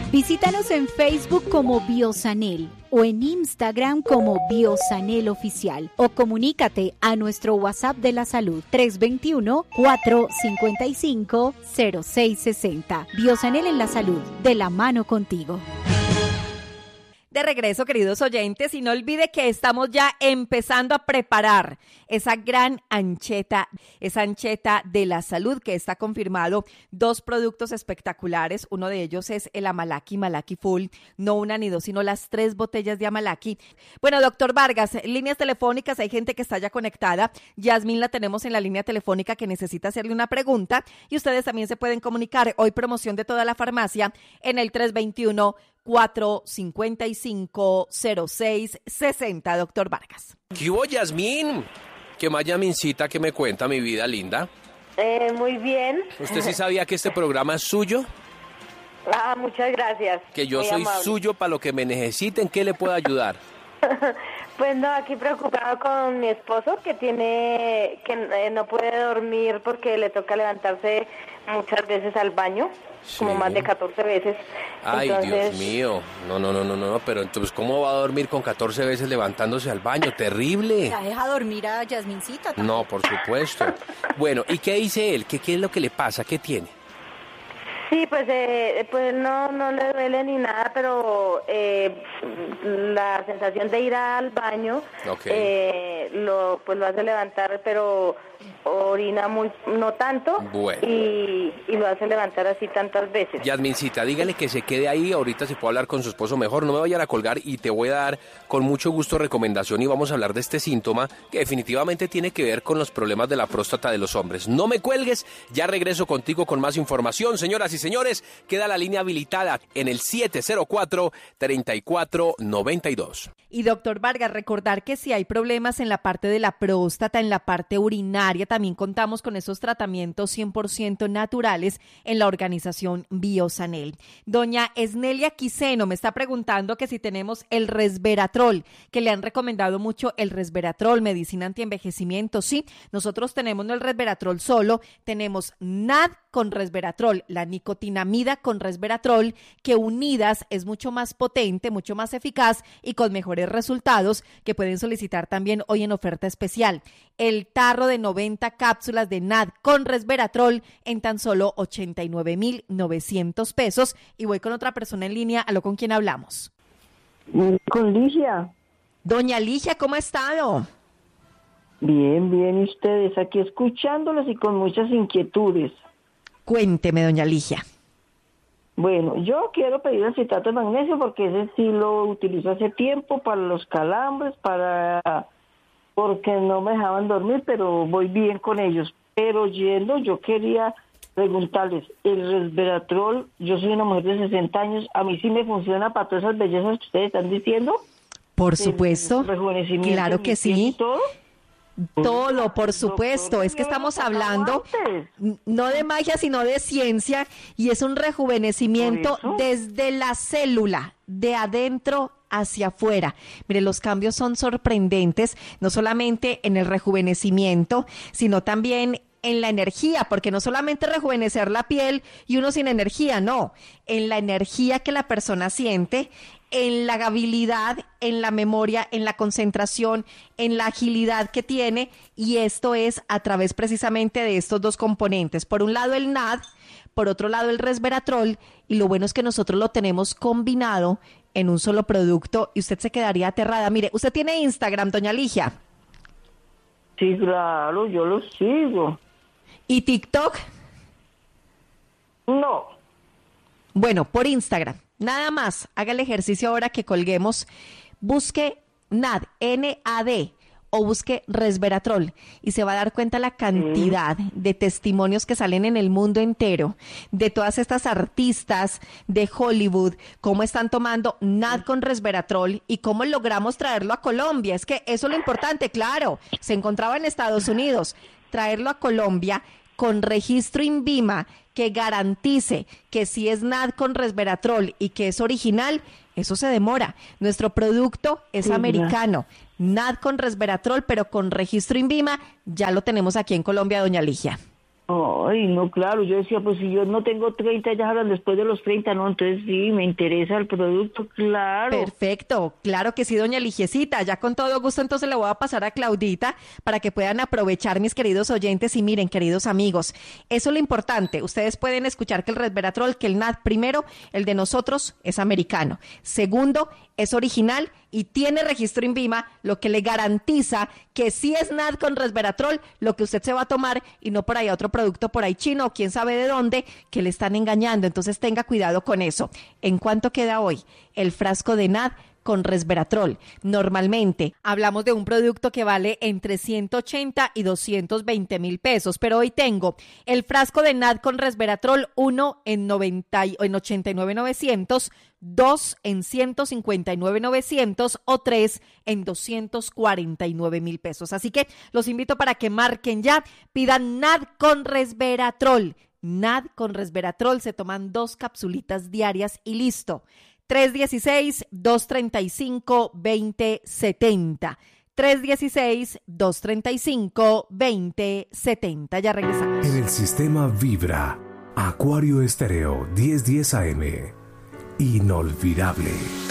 Visítanos en Facebook como Biosanel o en Instagram como Biosanel Oficial o comunícate a nuestro WhatsApp de la salud 321-455-0660. Biosanel en la salud, de la mano contigo. De regreso, queridos oyentes, y no olvide que estamos ya empezando a preparar esa gran ancheta, esa ancheta de la salud, que está confirmado 2 productos espectaculares. Uno de ellos es el Amalaki Full, no una ni dos, sino las 3 botellas de Amalaki. Bueno, doctor Vargas, líneas telefónicas, hay gente que está ya conectada. Yasmín la tenemos en la línea telefónica que necesita hacerle una pregunta y ustedes también se pueden comunicar. Hoy promoción de toda la farmacia en el 321-455-0660, doctor Vargas. ¿Qué hubo, Yasmín? ¿Qué más, Yasmincita, que me cuenta, mi vida linda? Muy bien. ¿Usted sí sabía que este programa es suyo? Muchas gracias. Que yo muy soy amable. suyo para lo que me necesiten, ¿qué le puedo ayudar? Pues no, aquí preocupado con mi esposo que no puede dormir porque le toca levantarse muchas veces al baño, Sí. como más de 14 veces. Ay, Entonces, Dios mío. No, pero entonces, ¿cómo va a dormir con 14 veces levantándose al baño? ¡Terrible! ¿Ya deja dormir a Yasmincita también? No, por supuesto. Bueno, ¿y qué dice él? ¿Qué es lo que le pasa? ¿Qué tiene? sí, pues no le duele ni nada, pero la sensación de ir al baño Ok. lo hace levantar, pero orina no tanto. Bueno. y lo hace levantar así tantas veces. Yasmincita, dígale que se quede ahí, ahorita se puede hablar con su esposo mejor, no me vayan a colgar y te voy a dar con mucho gusto recomendación y vamos a hablar de este síntoma que definitivamente tiene que ver con los problemas de la próstata de los hombres. No me cuelgues, ya regreso contigo con más información. Señoras y señores, queda la línea habilitada en el 704-3492. Y doctor Vargas, recordar que si hay problemas en la parte de la próstata, en la parte urinaria, también contamos con esos tratamientos 100% naturales en la organización Biosanel. Doña Esnelia Quiseno me está preguntando que si tenemos el resveratrol, que le han recomendado mucho el resveratrol, medicina antienvejecimiento. Sí, nosotros tenemos no el resveratrol solo, tenemos NAD con resveratrol, la nicotinamida con resveratrol, que unidas es mucho más potente, mucho más eficaz y con mejores resultados, que pueden solicitar también hoy en oferta especial. El tarro de 90 cápsulas de NAD con resveratrol en tan solo 89,900 pesos. Y voy con otra persona en línea, ¿aló con quién hablamos? Con Ligia. Doña Ligia, ¿cómo ha estado? Bien, bien, ¿y ustedes? Aquí escuchándolos y con muchas inquietudes. Cuénteme, doña Ligia. Bueno, yo quiero pedir el citrato de magnesio porque ese sí lo utilizo hace tiempo para los calambres, porque no me dejaban dormir, pero voy bien con ellos. Pero yo quería preguntarles, el resveratrol, yo soy una mujer de 60 años, ¿a mí sí me funciona para todas esas bellezas que ustedes están diciendo? Por supuesto, rejuvenecimiento, claro que sí. ¿todo? Todo, por supuesto. Es que estamos hablando no de magia, sino de ciencia, y es un rejuvenecimiento desde la célula, de adentro hacia afuera. Mire, los cambios son sorprendentes, no solamente en el rejuvenecimiento, sino también en la energía, porque no solamente rejuvenecer la piel y uno sin energía, no, en la energía que la persona siente, en la habilidad, en la memoria, en la concentración, en la agilidad que tiene, y esto es a través precisamente de estos 2 componentes. Por un lado el NAD, por otro lado el resveratrol, y lo bueno es que nosotros lo tenemos combinado en un solo producto y usted se quedaría aterrada. Mire, usted tiene Instagram, doña Ligia. Sí, claro, yo lo sigo. ¿Y TikTok? No. Bueno, por Instagram. Nada más, haga el ejercicio ahora que colguemos, busque NAD, N-A-D, o busque resveratrol y se va a dar cuenta la cantidad de testimonios que salen en el mundo entero de todas estas artistas de Hollywood, cómo están tomando NAD con resveratrol y cómo logramos traerlo a Colombia. Es que eso es lo importante, claro, se encontraba en Estados Unidos, traerlo a Colombia con registro INVIMA que garantice que si es NAD con resveratrol y que es original, eso se demora. Nuestro producto es americano, NAD con resveratrol, pero con registro INVIMA, ya lo tenemos aquí en Colombia, doña Ligia. Ay, no, claro, yo decía, pues si yo no tengo 30, ellas hablan después de los 30, no, entonces sí, me interesa el producto, claro. Perfecto, claro que sí, doña Ligiecita, ya con todo gusto entonces le voy a pasar a Claudita para que puedan aprovechar, mis queridos oyentes, y miren, queridos amigos, eso es lo importante, ustedes pueden escuchar que el resveratrol, que el NAD, primero, el de nosotros es americano, segundo, es original y tiene registro INVIMA, lo que le garantiza que sí es NAD con resveratrol, lo que usted se va a tomar y no por ahí otro producto por ahí chino o quién sabe de dónde que le están engañando. Entonces tenga cuidado con eso. ¿En cuánto queda hoy el frasco de NAD con resveratrol? Normalmente hablamos de un producto que vale entre 180 y 220 mil pesos, pero hoy tengo el frasco de NAD con resveratrol, uno en 89,900, 2 en 159,900 o 3 en 249 mil pesos. Así que los invito para que marquen ya, pidan NAD con resveratrol. NAD con resveratrol, se toman 2 capsulitas diarias y listo. 316-235-2070. 316-235-2070. Ya regresamos. En el sistema Vibra, Acuario Estéreo 1010 AM. Inolvidable.